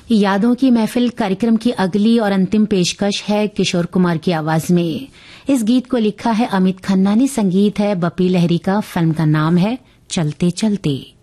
यादों की महफिल कार्यक्रम की अगली और अंतिम पेशकश है किशोर कुमार की आवाज में। इस गीत को लिखा है अमित खन्ना ने, संगीत है बप्पी लहरी का, फिल्म का नाम है चलते चलते।